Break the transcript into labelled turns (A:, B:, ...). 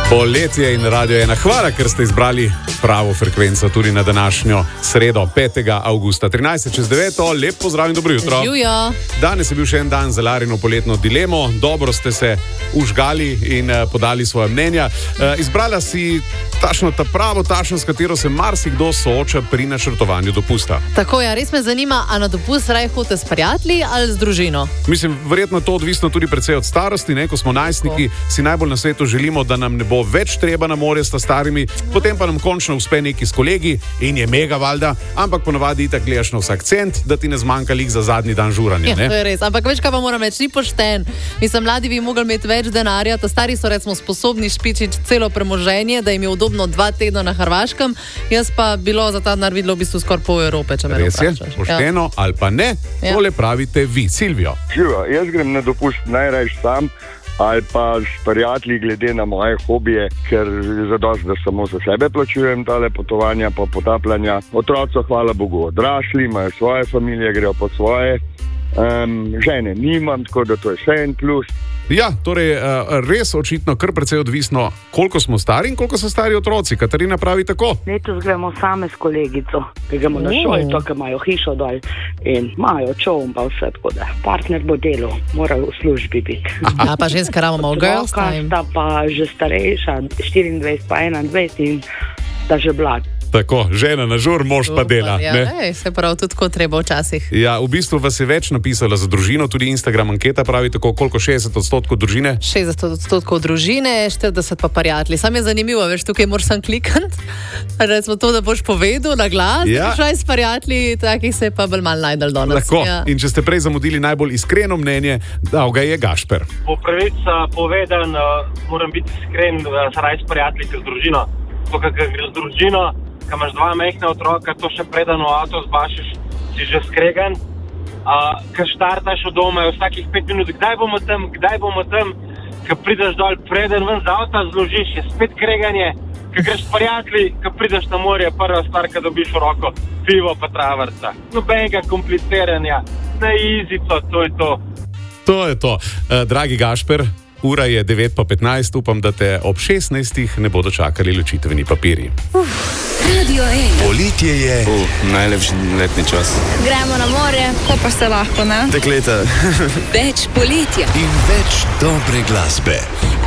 A: Poletje in Radio 1. Hvala, ker ste izbrali pravo frekvenco tudi na današnjo sredo, 5. avgusta, 13:09. Lep pozdrav in dobro jutro.
B: Živjo.
A: Danes je bil še en dan za Larino poletno dilemo. Dobro ste se užgali in podali svoje mnenja. Izbrala si ta pravo tašno, s katero se marsikdo sooča pri načrtovanju dopusta.
B: Tako je, res me zanima, a na dopust raje hodite s prijatelji ali z družino?
A: Mislim, verjetno to odvisno tudi precej od starosti, ne? Ko smo najstniki, si najbolj na svetu želimo, da nam ne bo več treba na morje s starimi, potem pa nam končno uspe neki s kolegi in je mega valjda, ampak ponavadi itak gledaš na vsak cent, da ti ne zmanjka lik za zadnji dan žuranja.
B: Ja, to je res, ampak veš, kaj pa moram reči, ni pošten. Mislim, mladi bi mogli imeti več denarja, ta stari so recimo sposobni špičiti celo premoženje, da jim je udobno 2 tedna na Hrvaškem, jaz pa bilo za ta denar videlo v bistvu skoraj pol Evrope, če me vprašaš.
A: Res je, pošteno ali pa ne, tole pravite vi, Silvijo.
C: Živo, jaz grem na dopust najraje sam ali pa s prijatelji glede na moje hobije, ker je zadosti, da samo za sebe plačujem tale potovanja, pa potapljanja. Otroci, hvala Bogu, odrasli, imajo svoje familije, grejo po svoje. Žene nimam, tako da to je še en plus.
A: Ja, torej res očitno kar precej odvisno, koliko smo stari in koliko so stari otroci. Katarina pravi tako.
D: Letos gremo same s kolegico, ki gremo na šolo, to, ki imajo hišo dol in imajo čovn pa vse, tako da partner bo delal, mora v službi biti.
B: Ja, pa ženska ravno v girls time.
D: Ta pa že starejša, 24 pa 21 in da že blad.
A: Tako, žena na žur, mož pa dela.
B: Ja, se pravi, tudi tako treba včasih.
A: Ja, v bistvu vas je več napisala za družino, tudi Instagram anketa pravi tako, koliko 60% družine?
B: 60% družine, 40% pa prijatelji. Sam je zanimivo, veš, tukaj moraš sam klikati, recimo to, da boš povedal na glas, da šaj s prijatelji, takih se pa bolj malo najdel do nas.
A: Tako,
B: ja.
A: In če ste prej zamudili najbolj iskreno mnenje, dal ga je Gašper.
E: Po pravici povedan, moram biti iskren, da se raje s prijatelji, kot z družino. Tukaj, ker gre z družino, ko imaš 2 majhna otroka, to še preden v avto zbašiš, si že skregan. Ko štartaš od doma, je vsakih 5 minut, kdaj bomo tam, ko prideš dol, preden ven z avta zložiš, je spet kreganje. Ko greš s prijatelji, ko prideš na morje, prva stvar, ko dobiš v roko, pivo pa travrca. Nobenega kompliciranja, na izico, to je to.
A: To je to. Dragi Gašper, ura je 9:15, upam, da te ob 16 ne bodo čakali ločitveni papirji.
F: Radio 1.
G: Poletje je
H: najlepši letni čas.
F: Gremo na morje, ko pa se lahko, ne?
H: Dekleta.
F: Več poletja
G: in več dobre glasbe.